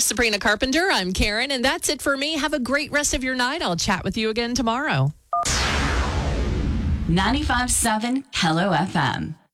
Sabrina Carpenter. I'm Karen, and that's it for me. Have a great rest of your night. I'll chat with you again tomorrow. 95.7 Hello FM.